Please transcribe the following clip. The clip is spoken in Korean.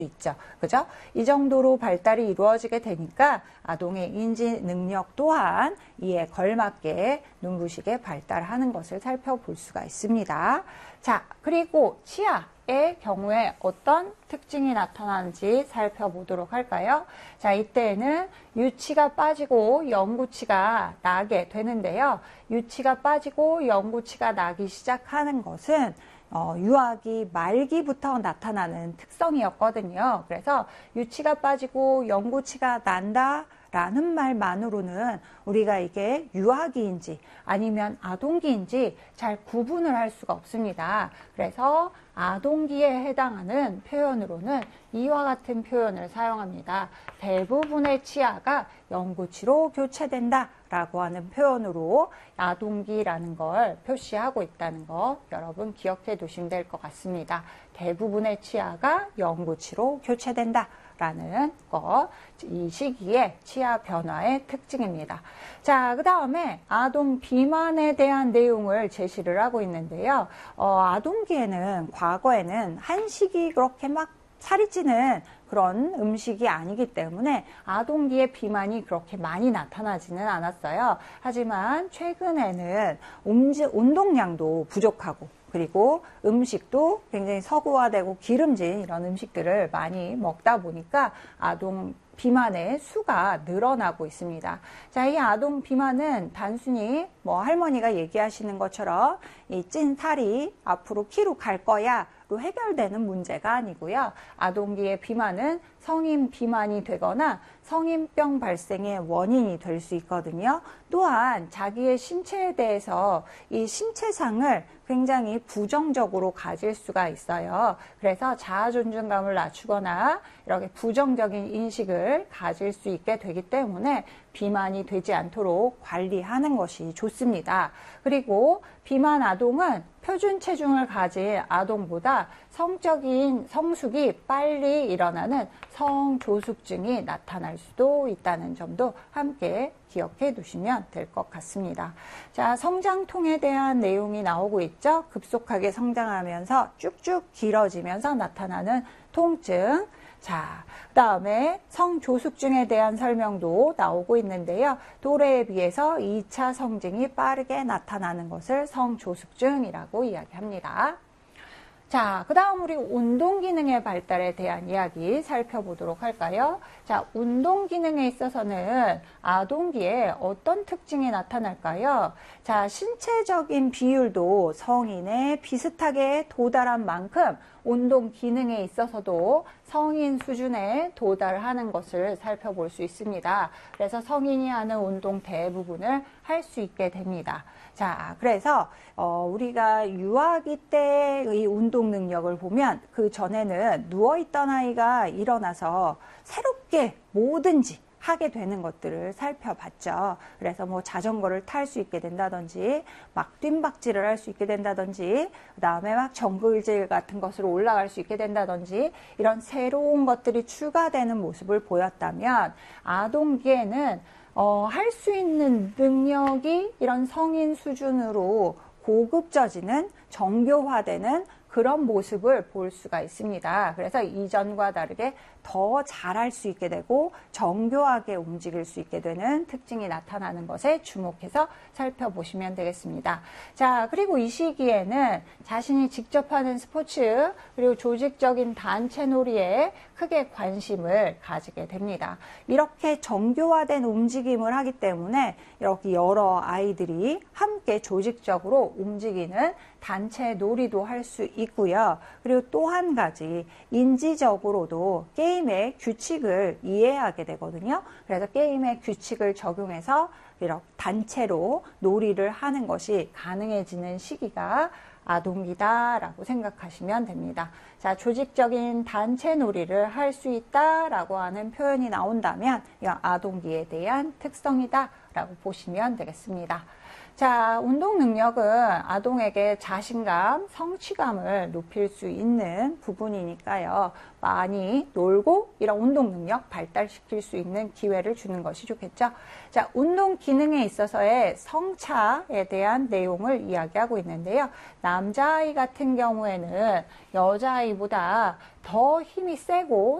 있죠. 그죠? 이 정도로 발달이 이루어지게 되니까 아동의 인지 능력 또한 이에 걸맞게 눈부시게 발달하는 것을 살펴볼 수가 있습니다. 자, 그리고 치아의 경우에 어떤 특징이 나타나는지 살펴보도록 할까요? 자, 이때에는 유치가 빠지고 영구치가 나게 되는데요. 유치가 빠지고 영구치가 나기 시작하는 것은 유아기 말기부터 나타나는 특성이었거든요. 그래서 유치가 빠지고 영구치가 난다 라는 말만으로는 우리가 이게 유아기인지 아니면 아동기인지 잘 구분을 할 수가 없습니다. 그래서 아동기에 해당하는 표현으로는 이와 같은 표현을 사용합니다. 대부분의 치아가 영구치로 교체된다 라고 하는 표현으로 아동기라는 걸 표시하고 있다는 거 여러분 기억해 두시면 될 것 같습니다. 대부분의 치아가 영구치로 교체된다 라는 거, 이 시기에 치아 변화의 특징입니다. 자, 그 다음에 아동 비만에 대한 내용을 제시를 하고 있는데요. 아동기에는 과거에는 한식이 그렇게 막 살이 찌는 그런 음식이 아니기 때문에 아동기의 비만이 그렇게 많이 나타나지는 않았어요. 하지만 최근에는 운동량도 부족하고 그리고 음식도 굉장히 서구화되고 기름진 이런 음식들을 많이 먹다 보니까 아동 비만의 수가 늘어나고 있습니다. 자, 이 아동 비만은 단순히 뭐 할머니가 얘기하시는 것처럼 이 찐 살이 앞으로 키로 갈 거야 로 해결되는 문제가 아니고요. 아동기의 비만은 성인 비만이 되거나 성인병 발생의 원인이 될 수 있거든요. 또한 자기의 신체에 대해서 이 신체상을 굉장히 부정적으로 가질 수가 있어요. 그래서 자아 존중감을 낮추거나 이렇게 부정적인 인식을 가질 수 있게 되기 때문에 비만이 되지 않도록 관리하는 것이 좋습니다. 그리고 비만 아동은 표준 체중을 가진 아동보다 성적인 성숙이 빨리 일어나는 성조숙증이 나타날 수도 있다는 점도 함께 기억해 두시면 될 것 같습니다. 자, 성장통에 대한 내용이 나오고 있죠. 급속하게 성장하면서 쭉쭉 길어지면서 나타나는 통증. 자, 그 다음에 성조숙증에 대한 설명도 나오고 있는데요. 도래에 비해서 2차 성징이 빠르게 나타나는 것을 성조숙증이라고 이야기합니다. 자, 그 다음 우리 운동기능의 발달에 대한 이야기 살펴보도록 할까요? 자, 운동기능에 있어서는 아동기에 어떤 특징이 나타날까요? 자, 신체적인 비율도 성인에 비슷하게 도달한 만큼 운동 기능에 있어서도 성인 수준에 도달하는 것을 살펴볼 수 있습니다. 그래서 성인이 하는 운동 대부분을 할 수 있게 됩니다. 자, 그래서 우리가 유아기 때의 운동 능력을 보면 그 전에는 누워있던 아이가 일어나서 새롭게 뭐든지 하게 되는 것들을 살펴봤죠. 그래서 뭐 자전거를 탈 수 있게 된다든지 막 뜀박질을 할 수 있게 된다든지 그 다음에 막 정글질 같은 것으로 올라갈 수 있게 된다든지 이런 새로운 것들이 추가되는 모습을 보였다면 아동기에는 할 수 있는 능력이 이런 성인 수준으로 고급져지는 정교화되는 그런 모습을 볼 수가 있습니다. 그래서 이전과 다르게 더 잘할 수 있게 되고 정교하게 움직일 수 있게 되는 특징이 나타나는 것에 주목해서 살펴보시면 되겠습니다. 자, 그리고 이 시기에는 자신이 직접 하는 스포츠 그리고 조직적인 단체 놀이에 크게 관심을 가지게 됩니다. 이렇게 정교화된 움직임을 하기 때문에 이렇게 여러 아이들이 함께 조직적으로 움직이는 단체 놀이도 할 수 있고요. 그리고 또 한 가지 인지적으로도 게임의 규칙을 이해하게 되거든요. 그래서 게임의 규칙을 적용해서 이렇게 단체로 놀이를 하는 것이 가능해지는 시기가 아동기다라고 생각하시면 됩니다. 자, 조직적인 단체 놀이를 할 수 있다라고 하는 표현이 나온다면 이건 아동기에 대한 특성이다라고 보시면 되겠습니다. 자, 운동 능력은 아동에게 자신감, 성취감을 높일 수 있는 부분이니까요. 많이 놀고 이런 운동 능력 발달시킬 수 있는 기회를 주는 것이 좋겠죠. 자, 운동 기능에 있어서의 성차에 대한 내용을 이야기하고 있는데요. 남자아이 같은 경우에는 여자아이보다 더 힘이 세고